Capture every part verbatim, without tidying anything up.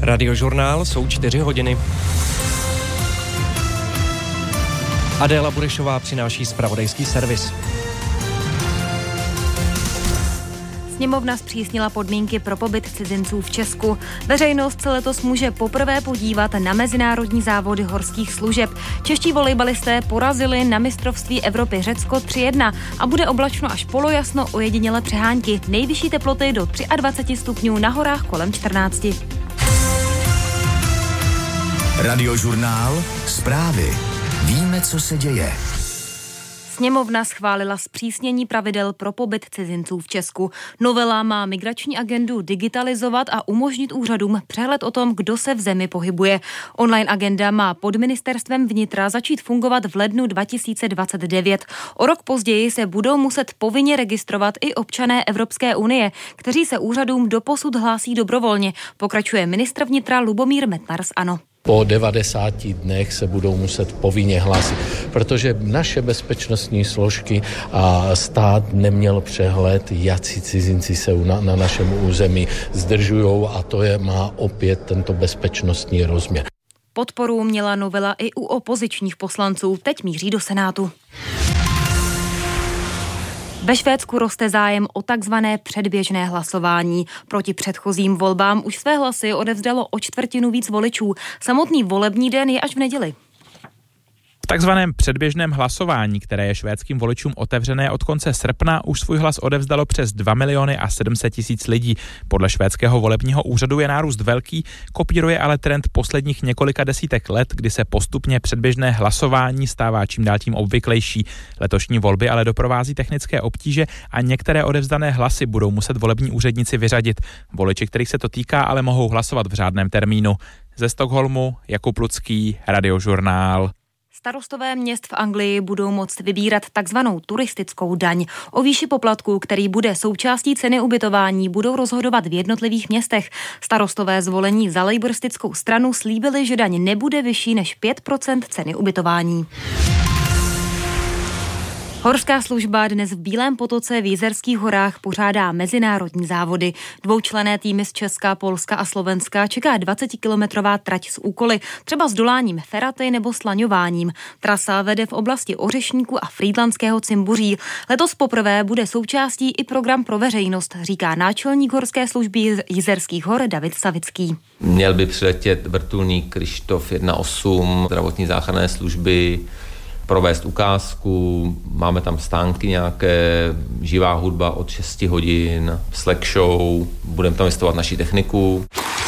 Radiožurnál, jsou čtyři hodiny. Adéla Burešová přináší zpravodajský servis. Sněmovna zpřísnila podmínky pro pobyt cizinců v Česku. Veřejnost se letos může poprvé podívat na mezinárodní závody horských služeb. Čeští volejbalisté porazili na mistrovství Evropy Řecko tři jedna a bude oblačno až polojasno, ojediněle přehánky. Nejvyšší teploty do dvacet tři stupňů, na horách kolem čtrnáct. Radiožurnál, zprávy. Víme, co se děje. Sněmovna schválila zpřísnění pravidel pro pobyt cizinců v Česku. Novela má migrační agendu digitalizovat a umožnit úřadům přehled o tom, kdo se v zemi pohybuje. Online agenda má pod ministerstvem vnitra začít fungovat v lednu dva tisíce dvacet devět. O rok později se budou muset povinně registrovat i občané Evropské unie, kteří se úřadům doposud hlásí dobrovolně, pokračuje ministr vnitra Lubomír Metnar z ANO. Po devadesáti dnech se budou muset povinně hlásit, protože naše bezpečnostní složky a stát neměl přehled, jací cizinci se na, na našem území zdržujou, a to je, má opět tento bezpečnostní rozměr. Podporu měla novela i u opozičních poslanců, teď míří do Senátu. Ve Švédsku roste zájem o takzvané předběžné hlasování. Proti předchozím volbám už své hlasy odevzdalo o čtvrtinu víc voličů. Samotný volební den je až v neděli. V takzvaném předběžném hlasování, které je švédským voličům otevřené od konce srpna, už svůj hlas odevzdalo přes dva miliony a sedm set tisíc lidí. Podle švédského volebního úřadu je nárůst velký, kopíruje ale trend posledních několika desítek let, kdy se postupně předběžné hlasování stává čím dál tím obvyklejší. Letošní volby ale doprovází technické obtíže a některé odevzdané hlasy budou muset volební úředníci vyřadit. Voliči, kterých se to týká, ale mohou hlasovat v řádném termínu. Ze Stockholmu Jakub Lucký, Radiožurnál. Starostové měst v Anglii budou moct vybírat takzvanou turistickou daň. O výši poplatku, který bude součástí ceny ubytování, budou rozhodovat v jednotlivých městech. Starostové zvolení za lejboristickou stranu slíbili, že daň nebude vyšší než pět procent ceny ubytování. Horská služba dnes v Bílém Potoce v Jizerských horách pořádá mezinárodní závody. Dvoučlenné týmy z Česka, Polska a Slovenska čeká dvacetikilometrová trať s úkoly, třeba s doláním feraty nebo slaňováním. Trasa vede v oblasti Ořešníku a Frýdlantského Cimbuří. Letos poprvé bude součástí i program pro veřejnost, říká náčelník horské služby Jizerských hor David Savický. Měl by přiletět vrtulník Krištof jedna osm zdravotní záchranné služby, provést ukázku, máme tam stánky nějaké, živá hudba od šesti hodin, Slack show, budeme tam vystupovat naší techniku.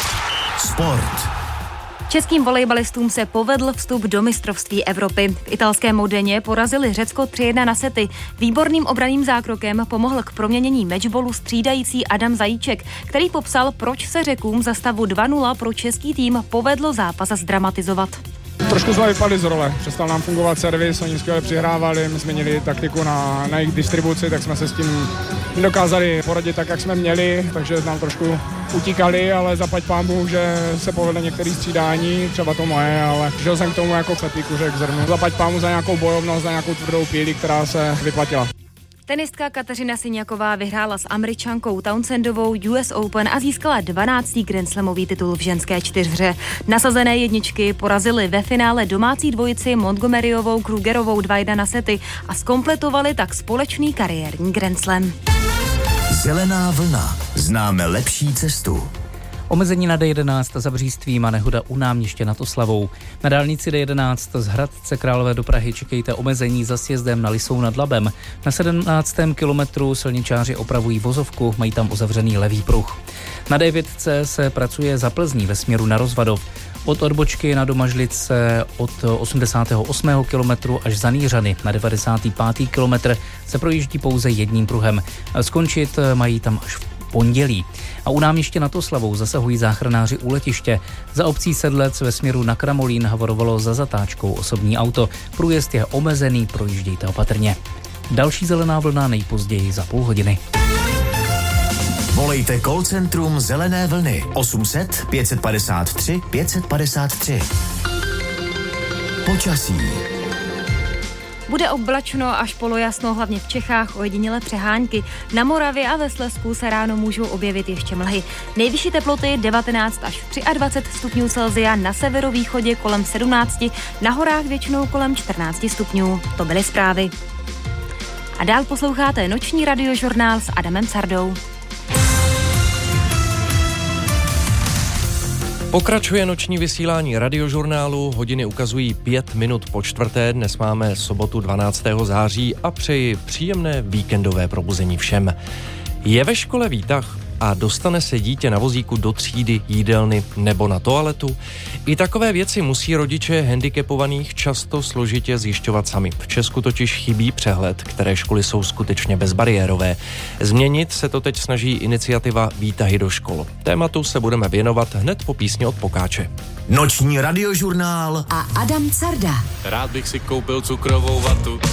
Sport. Českým volejbalistům se povedl vstup do mistrovství Evropy. V italském Modeně porazili Řecko tři jedna na sety. Výborným obranným zákrokem pomohl k proměnění matchballu střídající Adam Zajíček, který popsal, proč se Řekům za stavu dva nula pro český tým povedlo zápas zdramatizovat. Trošku jsme vypadli z role, přestal nám fungovat servis, oni skvěle přihrávali, my jsme měli taktiku na, na jejich distribuci, tak jsme se s tím nedokázali poradit tak, jak jsme měli, takže nám trošku utíkali, ale zaplať pánbůh, že se povedlo některé střídání, třeba to moje, ale žil jsem k tomu jako slepý kuřek zrnu. Zaplať pánbůh za nějakou bojovnost, za nějakou tvrdou píli, která se vyplatila. Tenistka Kateřina Siňaková vyhrála s Američankou Townsendovou U S Open a získala dvanáctý grandslamový titul v ženské čtyřhře. Nasazené jedničky porazily ve finále domácí dvojici Montgomeryovou Krugerovou dva jedna na sety a zkompletovali tak společný kariérní grandslam. Zelená vlna. Známe lepší cestu. Omezení na D jedenáct za Břístvím a nehoda u náměště nad Oslavou. Na dálnici D jedenáct z Hradce Králové do Prahy čekejte omezení za sjezdem na Lisou nad Labem. Na sedmnáctém kilometru silničáři opravují vozovku, mají tam uzavřený levý pruh. Na D devět se pracuje za Plzní ve směru na Rozvadov. Od odbočky na Domažlice od osmdesátého osmého kilometru až za Nýřany na devadesátý pátý kilometr se projíždí pouze jedním pruhem. Skončit mají tam až v pondělí. A u náměště nad Oslavou zasahují záchranáři u letiště. Za obcí Sedlec ve směru na Kramolín havarovalo za zatáčkou osobní auto. Průjezd je omezený, projíždějte opatrně. Další zelená vlna nejpozději za půl hodiny. Volejte call centrum Zelené vlny osm set pět padesát tři pět padesát tři. Počasí. Bude oblačno až polojasno, hlavně v Čechách, ojediněle přehánky. Na Moravě a ve Slezsku se ráno můžou objevit ještě mlhy. Nejvyšší teploty devatenáct až dvacet tři stupňů Celsia, na severovýchodě kolem sedmnáct, na horách většinou kolem čtrnáct stupňů. To byly zprávy. A dál posloucháte noční radiožurnál s Adamem Cardou. Pokračuje noční vysílání radiožurnálu, hodiny ukazují pět minut po čtvrté, dnes máme sobotu dvanáctého září a přeji příjemné víkendové probuzení všem. Je ve škole výtah a dostane se dítě na vozíku do třídy, jídelny nebo na toaletu? I takové věci musí rodiče handicapovaných často složitě zjišťovat sami. V Česku totiž chybí přehled, které školy jsou skutečně bezbariérové. Změnit se to teď snaží iniciativa Výtahy do škol. Tématu se budeme věnovat hned po písni od Pokáče. Noční radiožurnál a Adam Carda. Rád bych si koupil cukrovou vatu.